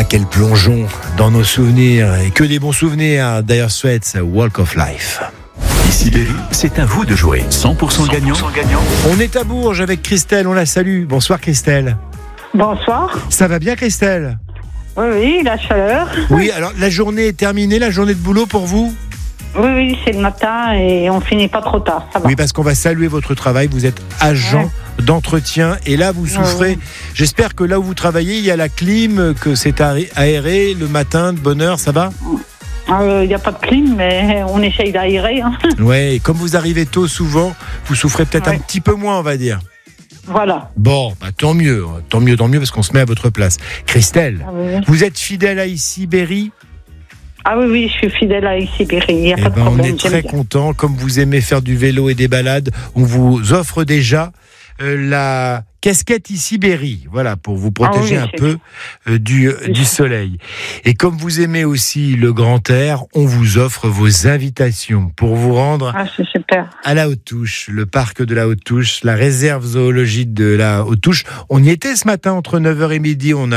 Ah, quel plongeon dans nos souvenirs, et que des bons souvenirs. Dire Straits, Walk of Life. Ici Berry, c'est à vous de jouer. 100% gagnant. On est à Bourges avec Christelle, on la salue. Bonsoir Christelle. Bonsoir. Ça va bien Christelle? Oui, la chaleur. Oui, alors la journée est terminée, la journée de boulot pour vous? Oui, c'est le matin et on finit pas trop tard, ça va. Oui, parce qu'on va saluer votre travail, vous êtes agent d'entretien et là vous souffrez. J'espère que là où vous travaillez, il y a la clim, que c'est aéré le matin de bonne heure, ça va? Il n'y a pas de clim, mais on essaye d'aérer. Hein. Ouais, et comme vous arrivez tôt souvent, vous souffrez peut-être un petit peu moins, on va dire. Voilà. Bon, tant mieux, parce qu'on se met à votre place. Christelle, vous êtes fidèle à Ici Berry? Ah oui, je suis fidèle à Ici Berry, il n'y a pas de problème. On est très content, comme vous aimez faire du vélo et des balades, on vous offre déjà la casquette Ici Berry, voilà, pour vous protéger un peu du soleil. Et comme vous aimez aussi le grand air, on vous offre vos invitations pour vous rendre c'est super. À la Haute-Touche, le parc de la Haute-Touche, la réserve zoologique de la Haute-Touche. On y était ce matin entre 9h et midi, on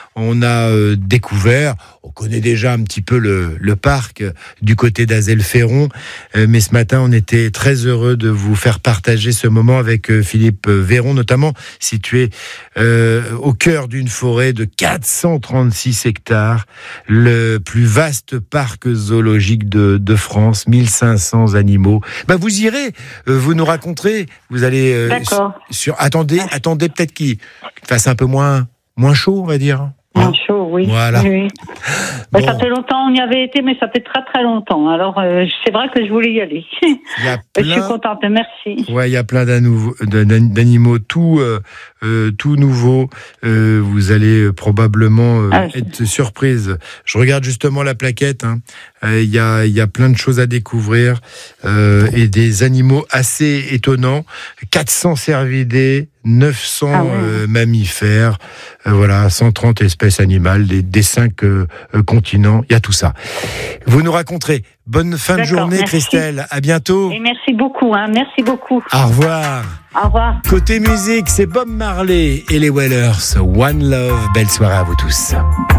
a découvert, on connaît déjà un petit peu le parc du côté d'Azel-Ferron, mais ce matin on était très heureux de vous faire partager ce moment avec Philippe Véron, notamment situé au cœur d'une forêt de 436 hectares, le plus vaste parc zoologique de France, 1500 animaux. Vous irez, vous nous raconterez, vous allez attendez peut-être qu'il fasse un peu moins chaud, on va dire. Moins chaud, oui. Voilà. Oui. Bon. Ça fait longtemps, on y avait été, mais ça fait très très longtemps. Alors, c'est vrai que je voulais y aller. Je suis contente, merci. Ouais, il y a plein d'animaux tout nouveaux. Vous allez probablement être surprise. Je regarde justement la plaquette. Il y a plein de choses à découvrir et des animaux assez étonnants. 400 cervidés, 900 mammifères, 130 espèces animales des 5 continents. Il y a tout ça. Vous nous raconterez. Bonne fin de journée, merci. Christelle. À bientôt. Et merci beaucoup. Merci beaucoup. Au revoir. Au revoir. Côté musique, c'est Bob Marley et les Wailers. One Love. Belle soirée à vous tous.